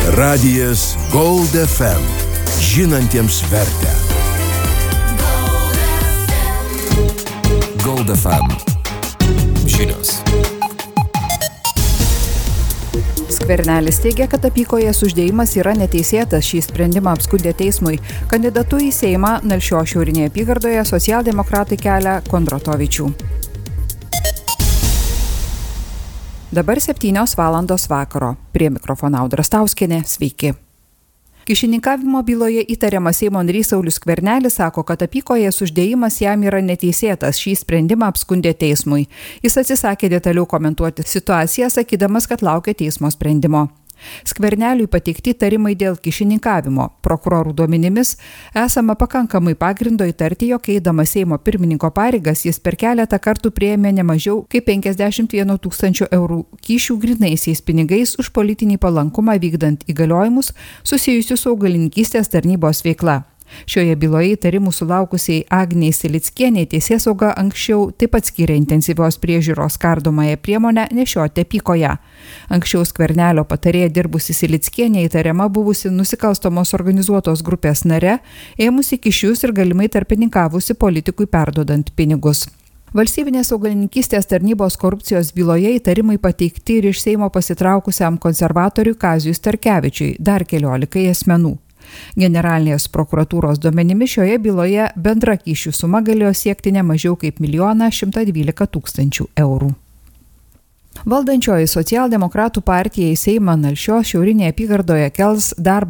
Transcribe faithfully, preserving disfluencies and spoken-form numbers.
Radijas Gold F M. Žinantiems vertę. Gold F M. Žinios. Skvernelis teigia, kad apykojės uždėjimas yra neteisėtas. Šį sprendimą apskundė teismui. Kandidatu į Seimą Nalšios šiaurinėje apygardoje socialdemokratai kelia Kondratovičių. Dabar septynios valandos vakaro. Prie mikrofono Audra Stauskienė. Sveiki. Kyšininkavimo byloje įtariamas Seimo narys Saulius Skvernelis sako, kad apykojės uždėjimas jam yra neteisėtas. Šį sprendimą apskundė teismui. Jis atsisakė detaliau komentuoti situaciją, sakydamas, kad laukia teismo sprendimo. Skverneliui pateikti įtarimai dėl kyšininkavimo. Prokurorų duomenimis esama pakankamai pagrindo įtarti, jog eidamas Seimo pirmininko pareigas jis per keletą kartų priėmė ne mažiau kaip penkiasdešimt vieno tūkstančio eurų kyšių grynaisiais pinigais už politinį palankumą vykdant įgaliojimus susijusius su augalininkystės tarnybos veikla. Šioje byloje įtarimų sulaukusiai Agnei Silickienei teisėsauga anksčiau taip pat skyrė intensyvios priežiūros kardomąją priemonę nešioti apykoję. Anksčiau Skvernelio patarėja dirbusi Silickienė įtariama buvusi nusikalstamos organizuotos grupės nare, ėmusi kyšius ir galimai tarpininkavusi politikui perduodant pinigus. Valstybinės augalininkystės tarnybos korupcijos byloje įtarimai pateikti ir iš Seimo pasitraukusiam konservatoriui Kaziui Starkevičiui, dar keliolikai asmenų. Generalinės prokuratūros duomenimis šioje byloje bendra kyšių suma galėjo siekti ne mažiau kaip milijoną šimtą dvylika tūkstančių eurų. Valdančioji socialdemokratų partija į Seimą Nalšios šiaurinėje apygardoje kels dar